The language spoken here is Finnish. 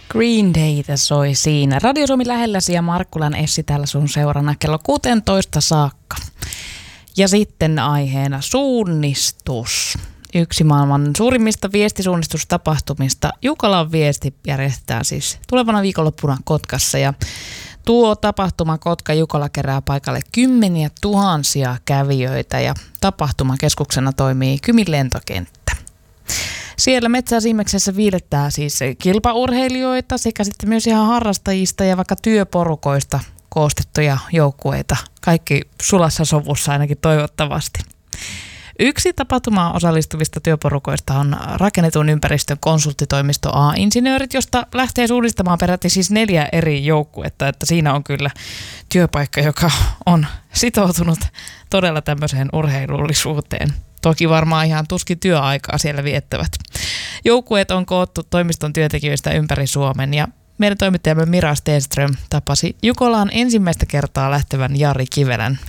Green Daytä soi siinä. Radio Suomi lähelläsi ja Markkulan Essi täällä sun seurana kello 16 saakka. Ja sitten aiheena suunnistus. Yksi maailman suurimmista viestisuunnistustapahtumista. Jukolan viesti järjestetään siis tulevana viikonloppuna Kotkassa ja tuo tapahtuma Kotka-Jukola kerää paikalle kymmeniä tuhansia kävijöitä ja tapahtumakeskuksena toimii Kymin lentokenttä. Siellä Metsäsiimeksessä viilettää siis kilpaurheilijoita sekä sitten myös ihan harrastajista ja vaikka työporukoista koostettuja joukkueita. Kaikki sulassa sovussa ainakin toivottavasti. Yksi tapahtumaan osallistuvista työporukoista on rakennetun ympäristön konsulttitoimisto A-insinöörit, josta lähtee suunnistamaan peräti siis 4 eri joukkuetta, että siinä on kyllä työpaikka, joka on sitoutunut todella tämmöiseen urheilullisuuteen. Toki varmaan ihan tuskin työaikaa siellä viettävät. Joukkueet on koottu toimiston työntekijöistä ympäri Suomen ja meidän toimittajamme Mira Stenström tapasi Jukolaan ensimmäistä kertaa lähtevän Jari Kivelän.